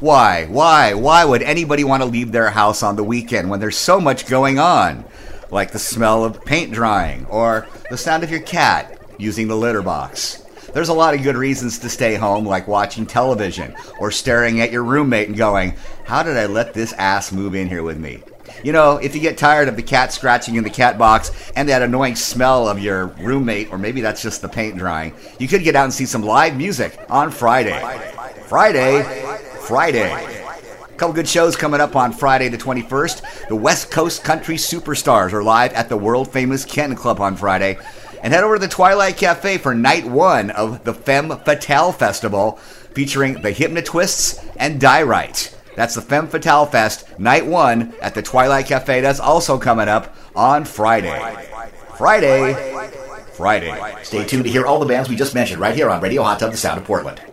Why? Why would anybody want to leave their house on the weekend when there's so much going on? Like the smell of paint drying or the sound of your cat using the litter box. There's a lot of good reasons to stay home, like watching television or staring at your roommate and going, how did I let this ass move in here with me? You know, if you get tired of the cat scratching in the cat box and that annoying smell of your roommate, or maybe that's just the paint drying, you could get out and see some live music on Friday. Friday. A couple good shows coming up on Friday the 21st. The West Coast Country Superstars are live at the world-famous Kenton Club on Friday. And head over to the Twilight Cafe for night one of the Femme Fatale Festival, featuring the Hypnotwists and Die Right. That's the Femme Fatale Fest, night one at the Twilight Cafe. That's also coming up on Friday. Friday. Stay tuned to hear all the bands we just mentioned right here on Radio Hot Tub, the Sound of Portland.